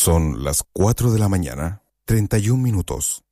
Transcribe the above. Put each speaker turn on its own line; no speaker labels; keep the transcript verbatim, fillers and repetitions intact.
Son las cuatro de la mañana, treinta y un minutos.